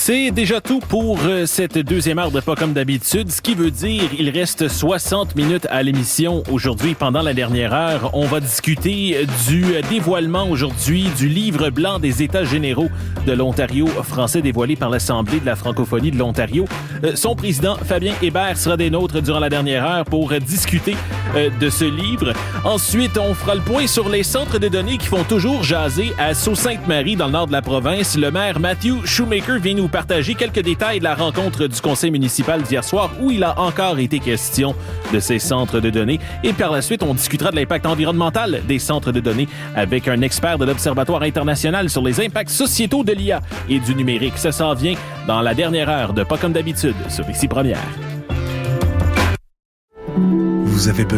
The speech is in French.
C'est déjà tout pour cette deuxième heure de Pas comme d'habitude, ce qui veut dire il reste 60 minutes à l'émission aujourd'hui. Pendant la dernière heure, on va discuter du dévoilement aujourd'hui du livre blanc des États généraux de l'Ontario français dévoilé par l'Assemblée de la francophonie de l'Ontario. Son président, Fabien Hébert, sera des nôtres durant la dernière heure pour discuter de ce livre. Ensuite, on fera le point sur les centres de données qui font toujours jaser à Sault-Sainte-Marie, dans le nord de la province. Le maire Matthew Shoemaker vient nous partager quelques détails de la rencontre du conseil municipal d'hier soir où il a encore été question de ces centres de données. Et par la suite, on discutera de l'impact environnemental des centres de données avec un expert de l'Observatoire international sur les impacts sociétaux de l'IA et du numérique. Ça s'en vient dans la dernière heure de Pas comme d'habitude sur Ici Première. Vous avez besoin